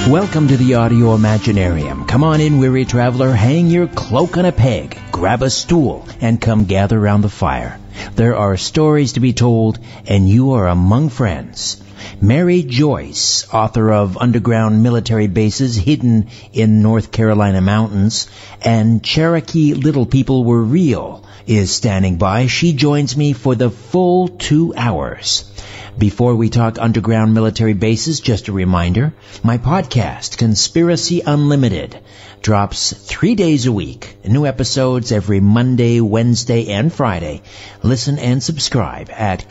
Welcome to the Audio Imaginarium. Come on in, weary traveler, hang your cloak on a peg, grab a stool, and come gather round the fire. There are stories to be told, and you are among friends. Mary Joyce, author of Underground Military Bases Hidden in North Carolina Mountains, and Cherokee Little People Were Real, is standing by. She joins me for the full 2 hours. Before we talk underground military bases, just a reminder, my podcast, Conspiracy Unlimited, drops 3 days a week. New episodes every Monday, Wednesday, and Friday. Listen and subscribe at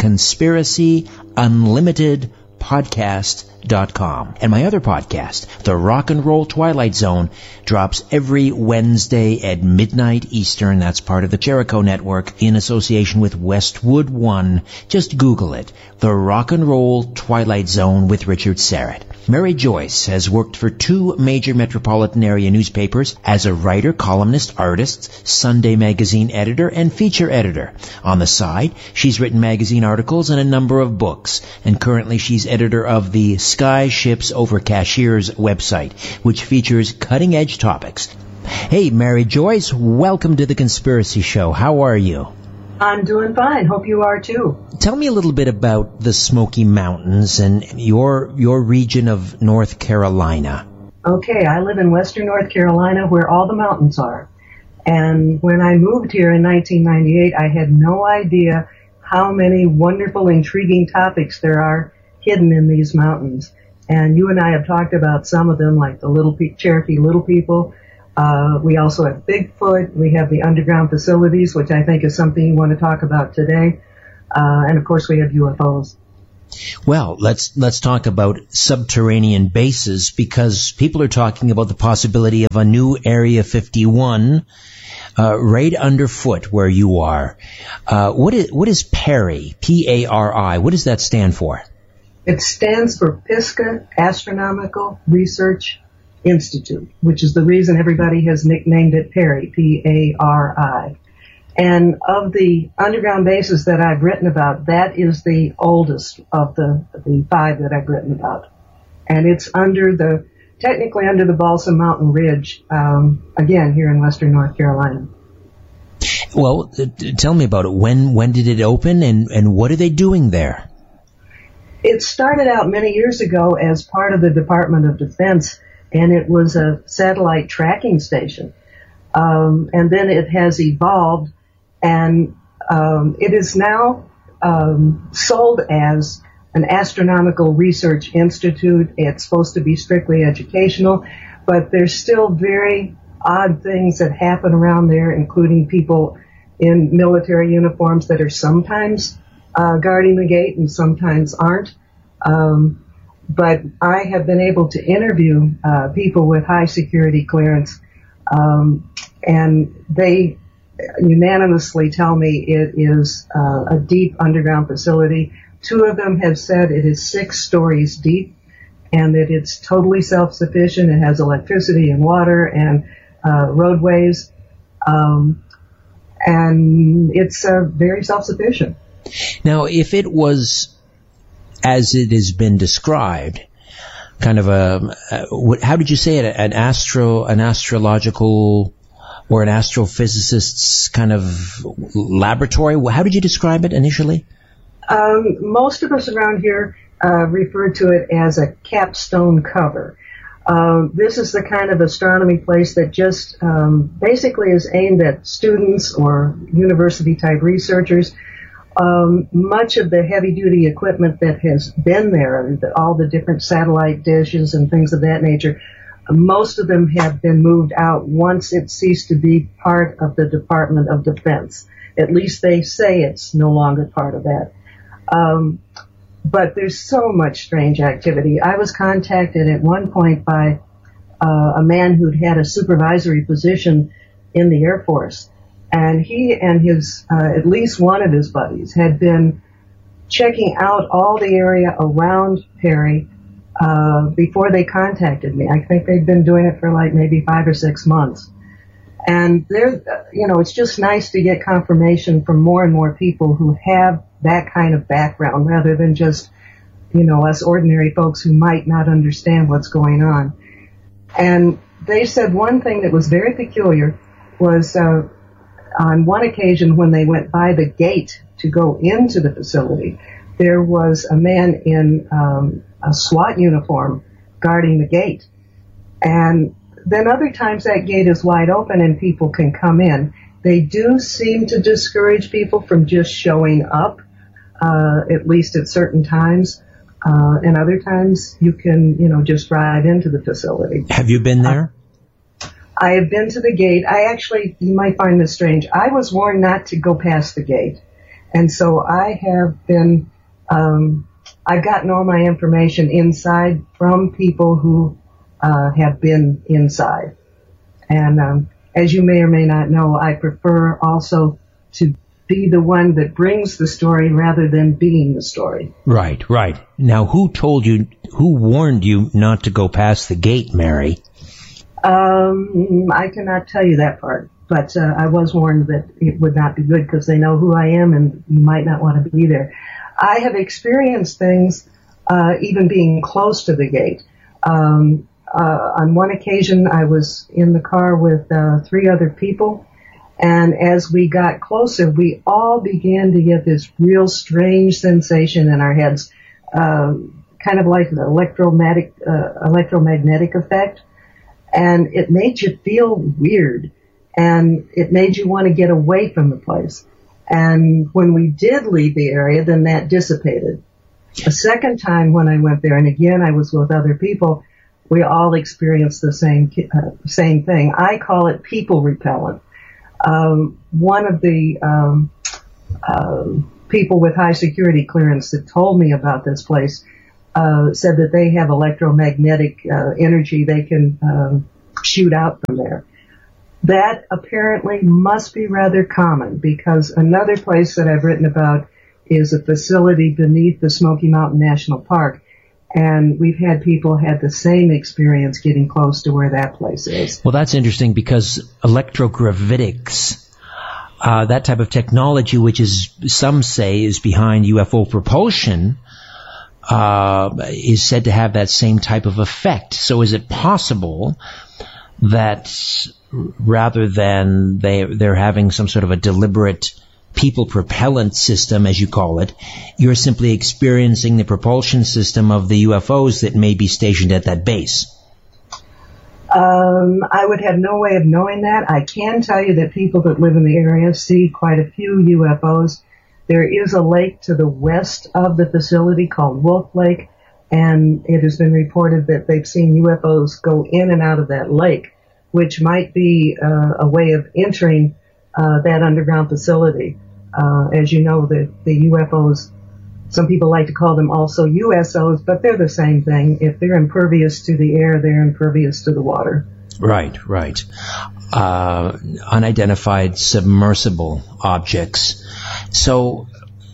conspiracyunlimitedpodcast.com. And my other podcast, The Rock and Roll Twilight Zone, drops every Wednesday at midnight Eastern. That's part of the Jericho Network in association with Westwood One. Just Google it. The Rock and Roll Twilight Zone with Richard Serrett. Mary Joyce has worked for 2 major metropolitan area newspapers as a writer, columnist, artist, Sunday magazine editor, and feature editor. On the side, she's written magazine articles and a number of books, and currently she's editor of the Sky Ships Over Cashiers website, which features cutting-edge topics. Hey, Mary Joyce, welcome to the Conspiracy Show. How are you? I'm doing fine. Hope you are too. Tell me a little bit about the Smoky Mountains and your region of North Carolina. Okay, I live in western North Carolina where all the mountains are. And when I moved here in 1998, I had no idea how many wonderful, intriguing topics there are hidden in these mountains. And you and I have talked about some of them, like the Cherokee Little People. We also have Bigfoot. We have the underground facilities, which I think is something you want to talk about today. And of course, we have UFOs. Well, let's talk about subterranean bases, because people are talking about the possibility of a new Area 51 right underfoot where you are. What is PARI? P-A-R-I. What does that stand for? It stands for Pisgah Astronomical Research Institute, which is the reason everybody has nicknamed it PARI, P-A-R-I. And of the underground bases that I've written about, that is the oldest of the 5 that I've written about. And it's technically under the Balsam Mountain Ridge, again, here in western North Carolina. Well, tell me about it. When did it open, and what are they doing there? It started out many years ago as part of the Department of Defense, and it was a satellite tracking station. And then it has evolved, and it is now sold as an astronomical research institute. It's supposed to be strictly educational, but there's still very odd things that happen around there, including people in military uniforms that are sometimes guarding the gate and sometimes aren't. But I have been able to interview people with high security clearance, and they unanimously tell me it is a deep underground facility. 2 of them have said it is 6 stories deep, and that it's totally self-sufficient. It has electricity and water and roadways, and it's very self-sufficient. Now, if it was, as it has been described, kind of how did you say it? An astrological or an astrophysicist's kind of laboratory? How did you describe it initially? Most of us around here refer to it as a capstone cover. This is the kind of astronomy place that just basically is aimed at students or university-type researchers. Much of the heavy-duty equipment that has been there, all the different satellite dishes and things of that nature, most of them have been moved out once it ceased to be part of the Department of Defense. At least they say it's no longer part of that. But there's so much strange activity. I was contacted at one point by a man who'd had a supervisory position in the Air Force. And he and his, at least one of his buddies had been checking out all the area around PARI before they contacted me. I think they'd been doing it for like maybe 5 or 6 months. And it's just nice to get confirmation from more and more people who have that kind of background rather than just, us ordinary folks who might not understand what's going on. And they said one thing that was very peculiar was on one occasion when they went by the gate to go into the facility, there was a man in a SWAT uniform guarding the gate. And then other times that gate is wide open and people can come in. They do seem to discourage people from just showing up, at least at certain times. And other times you can, just drive into the facility. Have you been there? I have been to the gate. You might find this strange. I was warned not to go past the gate. And so I have been, I've gotten all my information inside from people who have been inside. And as you may or may not know, I prefer also to be the one that brings the story rather than being the story. Right, right. Now, who warned you not to go past the gate, Mary? I cannot tell you that part, but I was warned that it would not be good because they know who I am and you might not want to be there. I have experienced things even being close to the gate. On one occasion, I was in the car with 3 other people, and as we got closer, we all began to get this real strange sensation in our heads, kind of like an electromagnetic effect. And it made you feel weird, and it made you want to get away from the place. And when we did leave the area, then that dissipated. A second time when I went there, and again I was with other people, we all experienced the same thing. I call it people repellent. One of the people with high security clearance that told me about this place said that they have electromagnetic energy they can shoot out from there. That apparently must be rather common, because another place that I've written about is a facility beneath the Smoky Mountain National Park, and we've had people had the same experience getting close to where that place is. Well, that's interesting, because electrogravitics, that type of technology, which is, some say, is behind UFO propulsion, is said to have that same type of effect. So is it possible that rather than they're having some sort of a deliberate people propellant system, as you call it, you're simply experiencing the propulsion system of the UFOs that may be stationed at that base? I would have no way of knowing that. I can tell you that people that live in the area see quite a few UFOs. There is a lake to the west of the facility called Wolf Lake, and it has been reported that they've seen UFOs go in and out of that lake, which might be a way of entering that underground facility. As you know, the UFOs, some people like to call them also USOs, but they're the same thing. If they're impervious to the air, they're impervious to the water. Right, right. Unidentified submersible objects. So,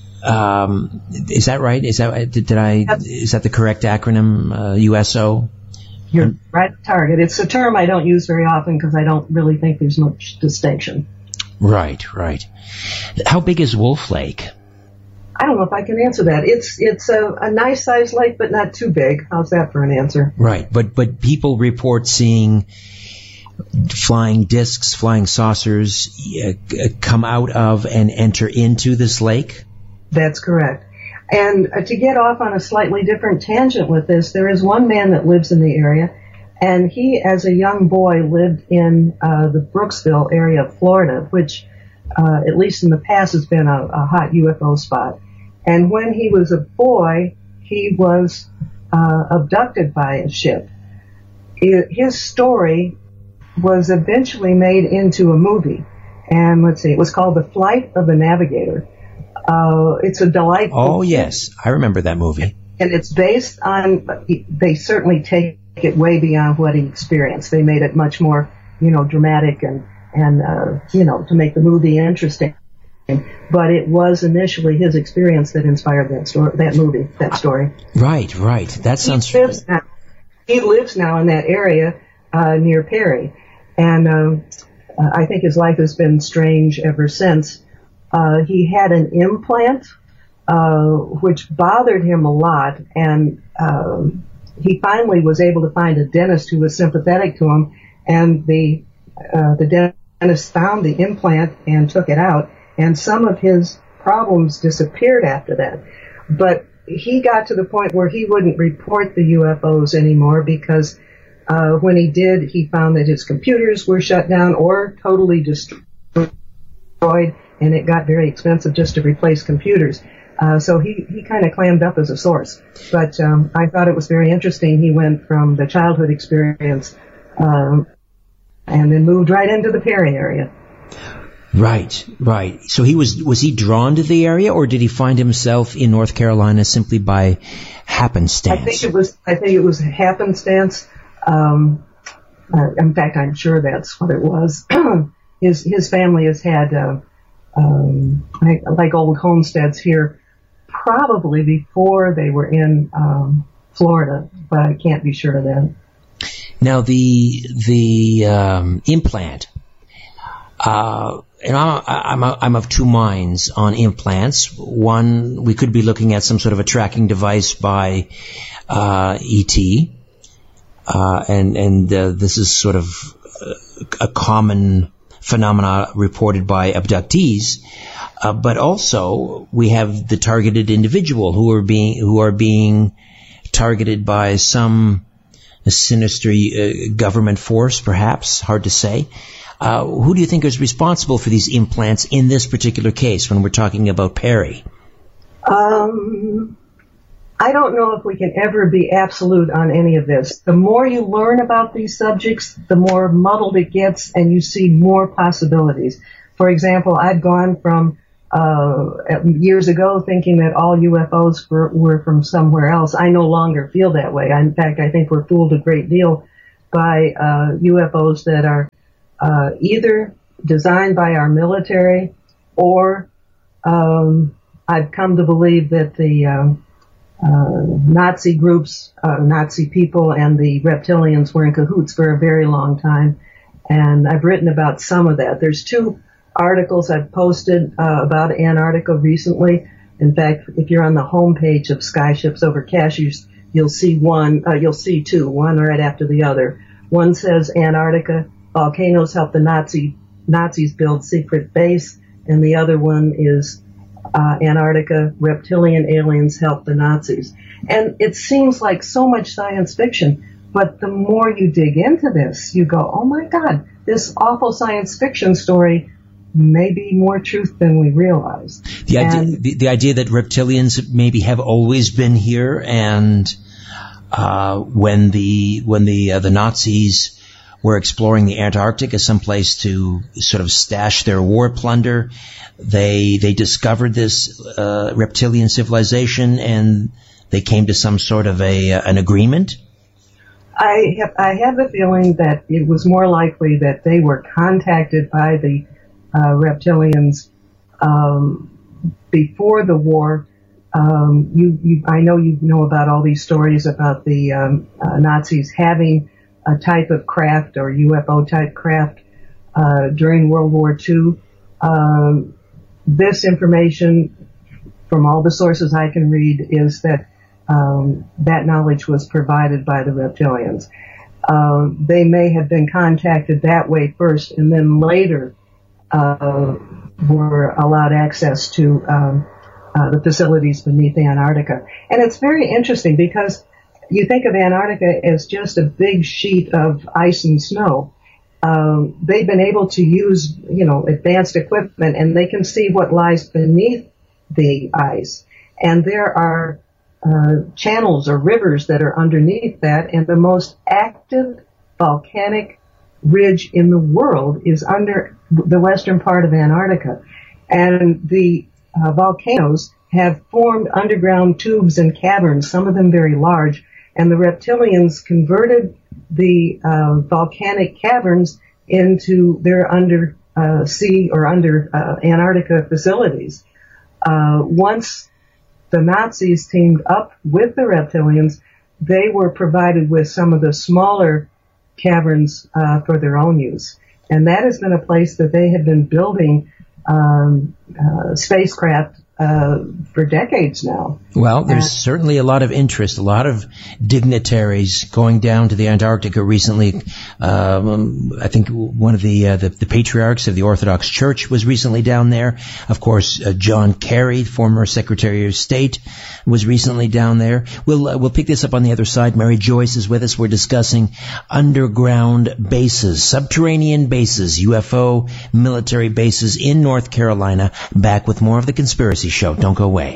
is that right? Is that the correct acronym? USO? You're right at target. It's a term I don't use very often because I don't really think there's much distinction. Right, right. How big is Wolf Lake? I don't know if I can answer that. It's a nice sized lake, but not too big. How's that for an answer? Right, but people report seeing flying discs, flying saucers come out of and enter into this lake? That's correct. And to get off on a slightly different tangent with this, there is one man that lives in the area, and he, as a young boy, lived in the Brooksville area of Florida, which, at least in the past, has been a hot UFO spot. And when he was a boy, he was abducted by a ship. His story was eventually made into a movie. And let's see, it was called The Flight of the Navigator. It's a delightful. Oh, yes. I remember that movie. And it's based on, they certainly take it way beyond what he experienced. They made it much more, dramatic and to make the movie interesting. But it was initially his experience that inspired that story. Right, right. That sounds. He lives now in that area near Perry, and I think his life has been strange ever since. He had an implant which bothered him a lot, and he finally was able to find a dentist who was sympathetic to him, and the dentist found the implant and took it out, and some of his problems disappeared after that. But he got to the point where he wouldn't report the UFOs anymore because when he did, he found that his computers were shut down or totally destroyed, and it got very expensive just to replace computers. So he kind of clammed up as a source. But I thought it was very interesting. He went from the childhood experience and then moved right into the Perry area. Right. So was he drawn to the area, or did he find himself in North Carolina simply by happenstance? I think it was happenstance. In fact, I'm sure that's what it was. His family has had like old homesteads here, probably before they were in Florida, but I can't be sure of that. Now the implant. And I'm of two minds on implants. One, we could be looking at some sort of a tracking device by ET, and this is sort of a common phenomena reported by abductees. But also, we have the targeted individual who are being targeted by some sinister government force, perhaps, hard to say. Who do you think is responsible for these implants in this particular case when we're talking about Perry? I don't know if we can ever be absolute on any of this. The more you learn about these subjects, the more muddled it gets, and you see more possibilities. For example, I'd gone from years ago thinking that all UFOs were from somewhere else. I no longer feel that way. In fact, I think we're fooled a great deal by UFOs that are either designed by our military, or I've come to believe that the Nazi groups, Nazi people, and the reptilians were in cahoots for a very long time. And I've written about some of that. There's 2 articles I've posted about Antarctica recently. In fact, if you're on the homepage of Skyships Over Cashews, you'll see 2, one right after the other. One says Antarctica, volcanoes help the Nazis build secret base, and the other one is Antarctica, reptilian aliens help the Nazis. And it seems like so much science fiction, but the more you dig into this, you go, oh my God, this awful science fiction story may be more truth than we realize. The idea that reptilians maybe have always been here, and when the Nazis were exploring the Antarctic as some place to sort of stash their war plunder, they discovered this reptilian civilization, and they came to some sort of an agreement. I have the feeling that it was more likely that they were contacted by the reptilians before the war. I know you know about all these stories about the Nazis having a type of craft or UFO type craft during World War II. This information, from all the sources I can read, is that that knowledge was provided by the reptilians. They may have been contacted that way first, and then later were allowed access to the facilities beneath Antarctica. And it's very interesting because you think of Antarctica as just a big sheet of ice and snow. They've been able to use, advanced equipment, and they can see what lies beneath the ice. And there are channels or rivers that are underneath that, and the most active volcanic ridge in the world is under the western part of Antarctica. And the volcanoes have formed underground tubes and caverns, some of them very large, and the reptilians converted the volcanic caverns into their under sea or under Antarctica facilities. Once the Nazis teamed up with the reptilians, they were provided with some of the smaller caverns for their own use. And that has been a place that they have been building spacecraft for decades now. Well, there's certainly a lot of interest, a lot of dignitaries going down to the Antarctica recently. I think one of the patriarchs of the Orthodox Church was recently down there. Of course, John Kerry, former Secretary of State, was recently down there. We'll pick this up on the other side. Mary Joyce is with us. We're discussing underground bases, subterranean bases, UFO military bases in North Carolina. Back with more of The Conspiracy Show. Don't go away.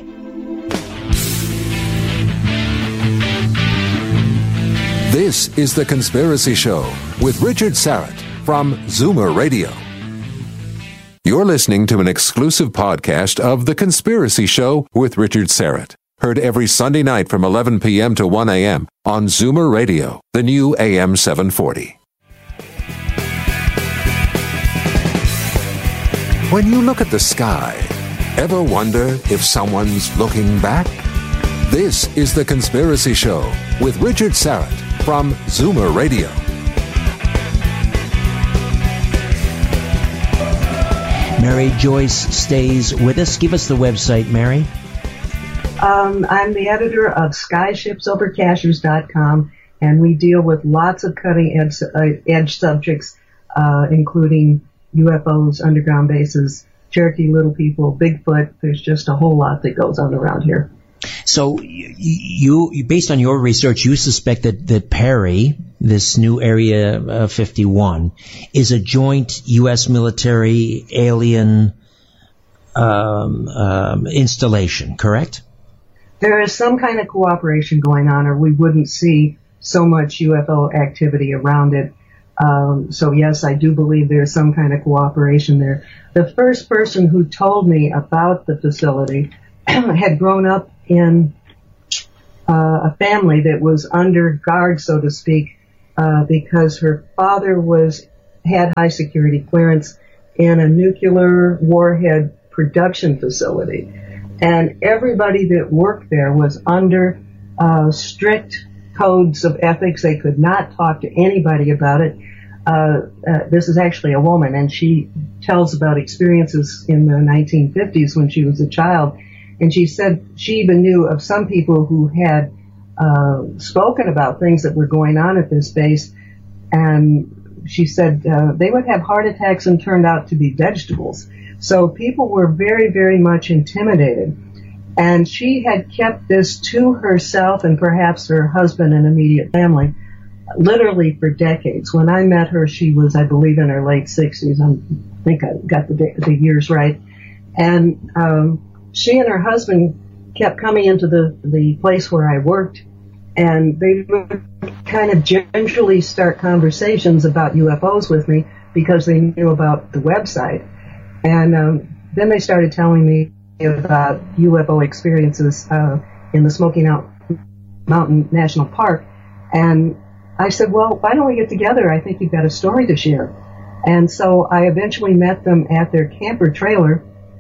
This is The Conspiracy Show with Richard Syrett from Zoomer Radio. You're listening to an exclusive podcast of The Conspiracy Show with Richard Syrett. Heard every Sunday night from 11 p.m. to 1 a.m. on Zoomer Radio, the new AM 740. When you look at the sky, ever wonder if someone's looking back? This is The Conspiracy Show with Richard Syrett from Zoomer Radio. Mary Joyce stays with us. Give us the website, Mary. I'm the editor of SkyshipSobercashers.com, and we deal with lots of cutting-edge subjects, including UFOs, underground bases, Cherokee Little People, Bigfoot. There's just a whole lot that goes on around here. So you based on your research, you suspect that Perry, this new Area 51, is a joint U.S. military alien installation, correct? There is some kind of cooperation going on, or we wouldn't see so much UFO activity around it. So yes, I do believe there's some kind of cooperation there. The first person who told me about the facility had grown up in a family that was under guard, so to speak, because her father had high security clearance in a nuclear warhead production facility. And everybody that worked there was under strict codes of ethics. They could not talk to anybody about it. This is actually a woman, and she tells about experiences in the 1950s when she was a child. And she said she even knew of some people who had spoken about things that were going on at this base. And she said they would have heart attacks and turned out to be vegetables. So people were very, very much intimidated. And she had kept this to herself and perhaps her husband and immediate family literally for decades. When I met her, she was, I believe, in her late 60s. I think I got the years right. And she and her husband kept coming into the place where I worked, and they would kind of gingerly start conversations about UFOs with me because they knew about the website. And then they started telling me about UFO experiences in the Smoky Mountain National Park. And I said, well, why don't we get together? I think you've got a story to share. And so I eventually met them at their camper trailer,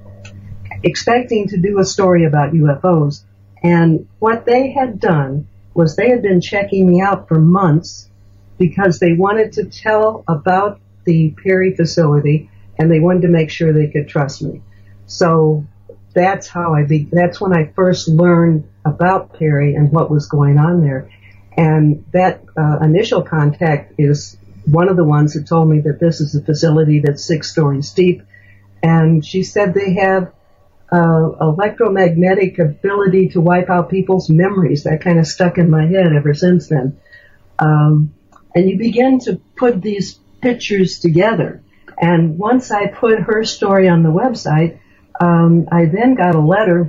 expecting to do a story about UFOs. And what they had done was they had been checking me out for months because they wanted to tell about the Perry facility, and they wanted to make sure they could trust me. So that's that's when I first learned about Perry and what was going on there. And that initial contact is one of the ones that told me that this is a facility that's 6 stories deep. And she said they have electromagnetic ability to wipe out people's memories. That kind of stuck in my head ever since then. And you begin to put these pictures together. And once I put her story on the website, I then got a letter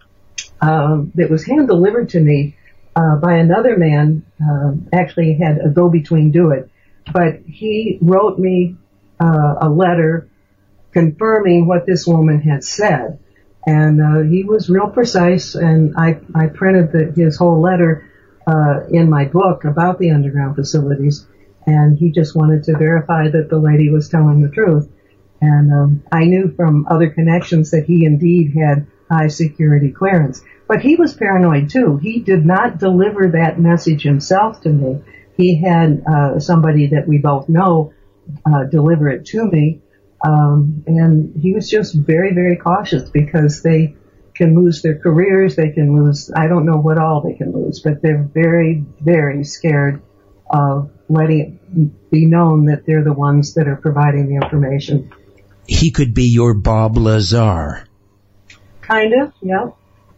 that was hand-delivered to me by another man. Actually had a go-between do it. But he wrote me a letter confirming what this woman had said. And he was real precise, and I printed his whole letter in my book about the underground facilities. And he just wanted to verify that the lady was telling the truth. And I knew from other connections that he indeed had high security clearance. But he was paranoid too. He did not deliver that message himself to me. He had somebody that we both know deliver it to me. And he was just very, very cautious because they can lose their careers. They can lose, I don't know what all they can lose, but they're very, very scared of letting it be known that they're the ones that are providing the information. He could be your Bob Lazar. Kind of, yep.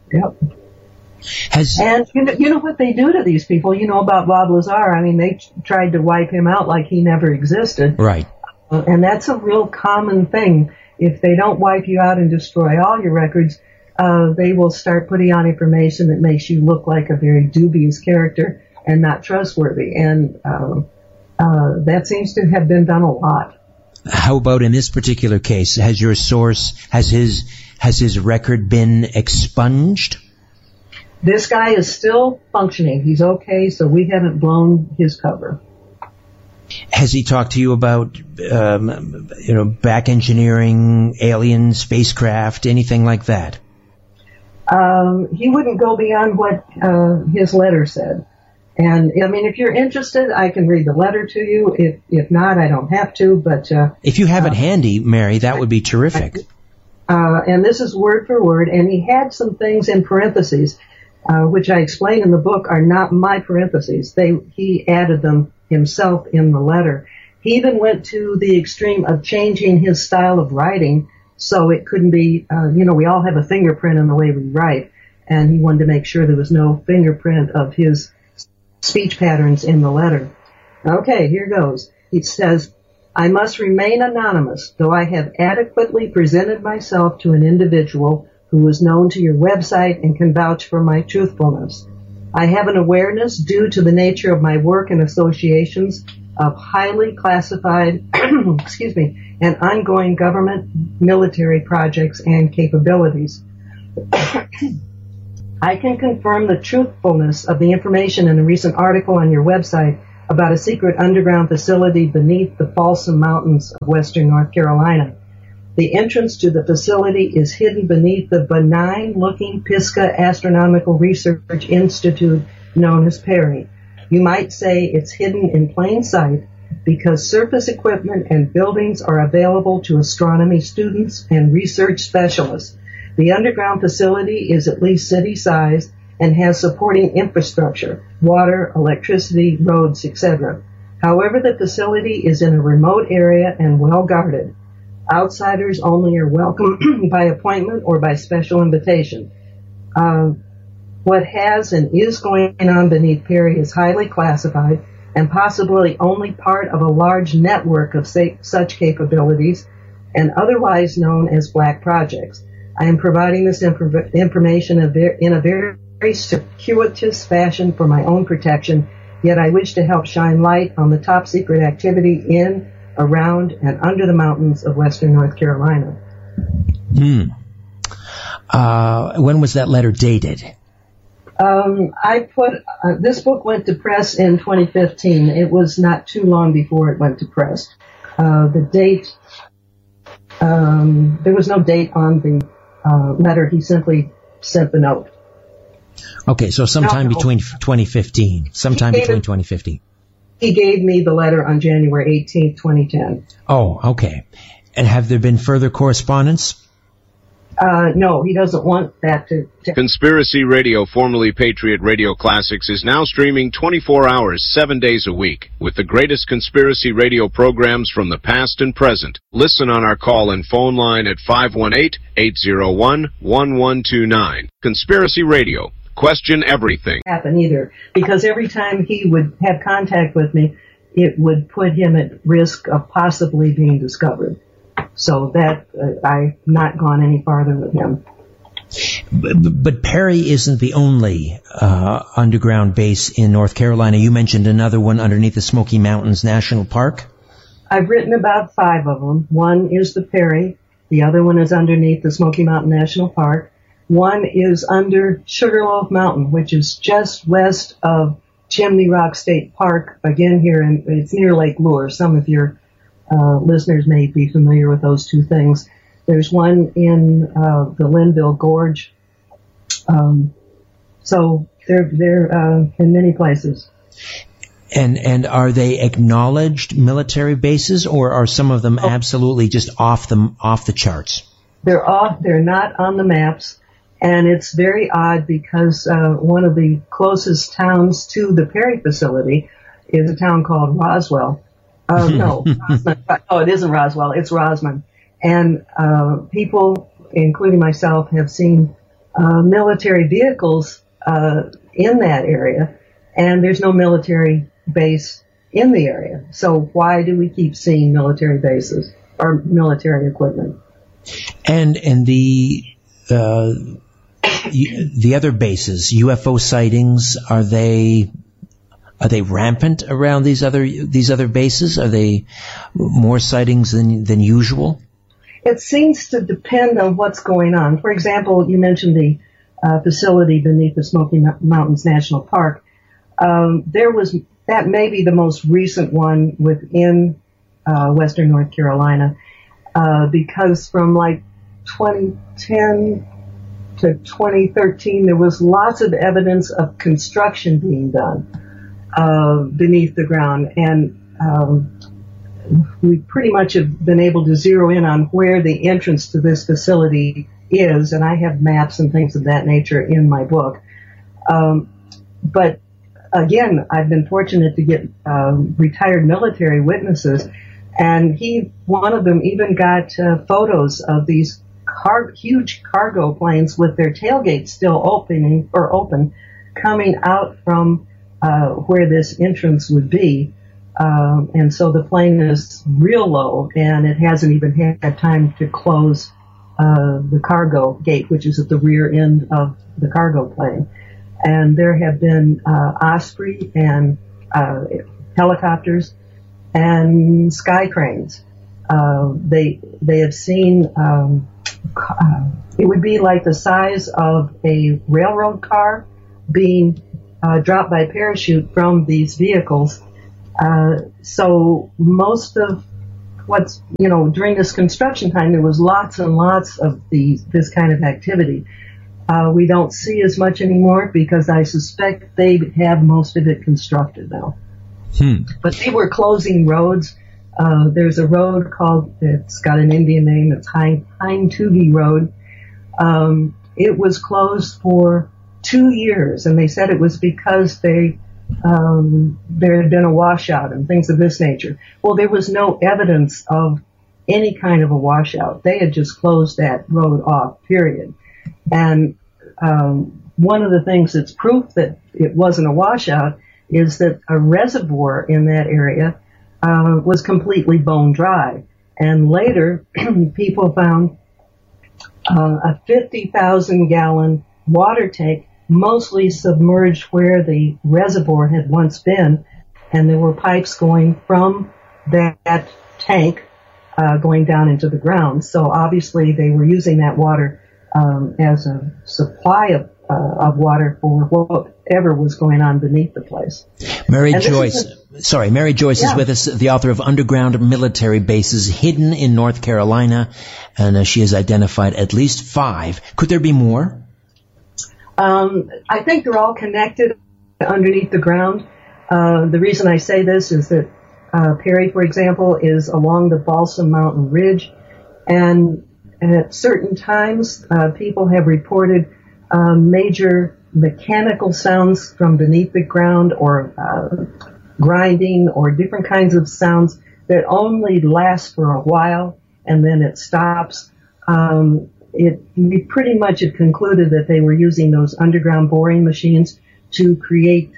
And you know what they do to these people? You know about Bob Lazar. I mean, they tried to wipe him out like he never existed. Right. And that's a real common thing. If they don't wipe you out and destroy all your records, they will start putting on information that makes you look like a very dubious character and not trustworthy. And that seems to have been done a lot. How about in this particular case? Has your source, has his record been expunged? This guy is still functioning. He's okay, so we haven't blown his cover. Has he talked to you about, back engineering, alien spacecraft, anything like that? He wouldn't go beyond what his letter said. And, I mean, if you're interested, I can read the letter to you. If not, I don't have to, but... if you have it handy, Mary, that would be terrific. And this is word for word, and he had some things in parentheses, which I explain in the book are not my parentheses. He added them himself in the letter. He even went to the extreme of changing his style of writing so it couldn't be, we all have a fingerprint in the way we write, and he wanted to make sure there was no fingerprint of his speech patterns in the letter. Okay, here goes. It says, I must remain anonymous, though I have adequately presented myself to an individual who is known to your website and can vouch for my truthfulness. I have an awareness due to the nature of my work and associations of highly classified, and ongoing government military projects and capabilities. I can confirm the truthfulness of the information in a recent article on your website about a secret underground facility beneath the Folsom Mountains of western North Carolina. The entrance to the facility is hidden beneath the benign-looking Pisgah Astronomical Research Institute known as PERI. You might say it's hidden in plain sight because surface equipment and buildings are available to astronomy students and research specialists. The underground facility is at least city-sized and has supporting infrastructure, water, electricity, roads, etc. However, the facility is in a remote area and well guarded. Outsiders only are welcome by appointment or by special invitation. What has and is going on beneath PERI is highly classified and possibly only part of a large network of such capabilities and otherwise known as black projects. I am providing this information in a very circuitous fashion for my own protection, yet I wish to help shine light on the top secret activity in, around, and under the mountains of western North Carolina. When was that letter dated? This book went to press in 2015. It was not too long before it went to press. The date, there was no date on the letter. He simply sent the note. Okay, so sometime between 2015. Between 2015. He gave me the letter on January 18th, 2010. Oh, okay. And have there been further correspondence? No, he doesn't want that to... Conspiracy Radio, formerly Patriot Radio Classics, is now streaming 24 hours, 7 days a week, with the greatest conspiracy radio programs from the past and present. Listen on our call and phone line at 518-801-1129. Conspiracy Radio. Question everything. Happen either, because every time he would have contact with me, it would put him at risk of possibly being discovered. So that I've not gone any farther with him. But PERI isn't the only underground base in North Carolina. You mentioned another one underneath the Smoky Mountains National Park. I've written about 5 of them. One is the PERI. The other one is underneath the Smoky Mountain National Park. One is under Sugarloaf Mountain, which is just west of Chimney Rock State Park. Again, here, it's near Lake Lure. Some of your listeners may be familiar with those two things. There's one in the Linville Gorge. So they're in many places. And are they acknowledged military bases, or are some of them absolutely just off the charts? They're not on the maps, And it's very odd because one of the closest towns to the Perry facility is a town called Roswell. No, Rosman. Oh, it isn't Roswell. It's Rosman. And people, including myself, have seen military vehicles in that area, and there's no military base in the area. So why do we keep seeing military bases or military equipment? And the other bases, UFO sightings, are they rampant around these other bases? Are they more sightings than usual? It seems to depend on what's going on. For example, you mentioned the facility beneath the Smoky Mountains National Park. That may be the most recent one within Western North Carolina, because from like 2010 to 2013, there was lots of evidence of construction being done beneath the ground, and we pretty much have been able to zero in on where the entrance to this facility is, and I have maps and things of that nature in my book. But again, I've been fortunate to get retired military witnesses, and one of them even got photos of these huge cargo planes with their tailgates still open, coming out from where this entrance would be. And so the plane is real low, and it hasn't even had time to close the cargo gate, which is at the rear end of the cargo plane. And there have been Osprey and helicopters and sky cranes. They have seen it would be like the size of a railroad car being dropped by parachute from these vehicles. So most of what's, during this construction time, there was lots and lots of this kind of activity. We don't see as much anymore because I suspect they have most of it constructed now. But they were closing roads. There's a road it's got an Indian name, it's Hind-Tugi Road. It was closed for 2 years, and they said it was because there had been a washout and things of this nature. Well, there was no evidence of any kind of a washout. They had just closed that road off, period. And one of the things that's proof that it wasn't a washout is that a reservoir in that area was completely bone dry. And later, people found a 50,000-gallon water tank mostly submerged where the reservoir had once been, and there were pipes going from that tank going down into the ground. So obviously they were using that water as a supply of water for whatever was going on beneath the place. Mary Joyce is with us, the author of Underground Military Bases Hidden in North Carolina, and she has identified at least 5. Could there be more? I think they're all connected underneath the ground. The reason I say this is that Perry, for example, is along the Balsam Mountain Ridge, and at certain times people have reported major mechanical sounds from beneath the ground, or grinding, or different kinds of sounds that only last for a while and then it stops. We pretty much had concluded that they were using those underground boring machines to create,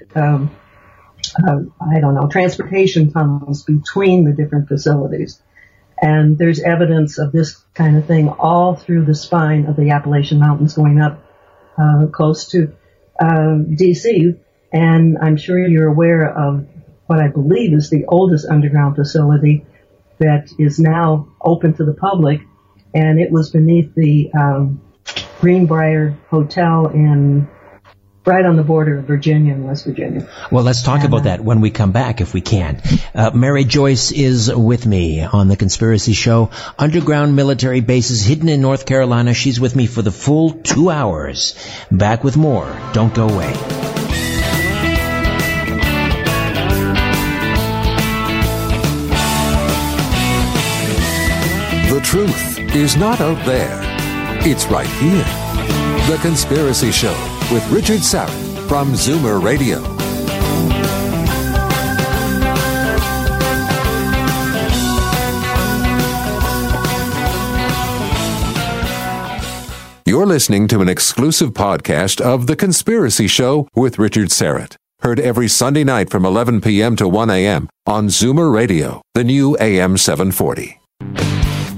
transportation tunnels between the different facilities. And there's evidence of this kind of thing all through the spine of the Appalachian Mountains going up close to D.C. And I'm sure you're aware of what I believe is the oldest underground facility that is now open to the public. And it was beneath the Greenbrier Hotel right on the border of Virginia and West Virginia. Well, let's talk about that when we come back, if we can. Mary Joyce is with me on The Conspiracy Show. Underground military bases hidden in North Carolina. She's with me for the full 2 hours. Back with more. Don't go away. The truth is not out there. It's right here. The Conspiracy Show with Richard Syrett from Zoomer Radio. You're listening to an exclusive podcast of The Conspiracy Show with Richard Syrett. Heard every Sunday night from 11 p.m. to 1 a.m. on Zoomer Radio, the new AM 740.